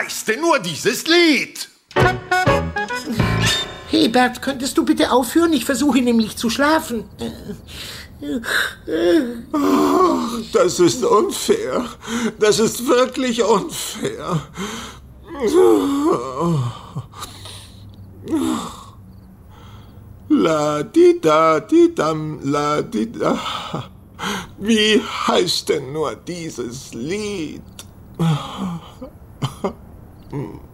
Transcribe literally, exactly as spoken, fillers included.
heißt denn nur dieses Lied? Hey Bert, könntest du bitte aufhören? Ich versuche nämlich zu schlafen. Oh, das ist unfair. Das ist wirklich unfair. La di da di dam la di da. Wie heißt denn nur dieses Lied? Hm.